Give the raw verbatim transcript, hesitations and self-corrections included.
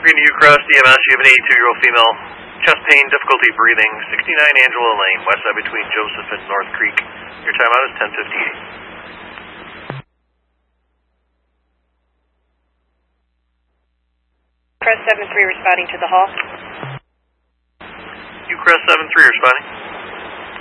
Repeating to Ucrest, E M S, you have an eighty-two-year-old female, chest pain, difficulty breathing, sixty-nine Angela Lane, west side between Joseph and North Creek. Your timeout is ten fifty-eight. Ucrest seven three responding to the hall. Ucrest seven three responding.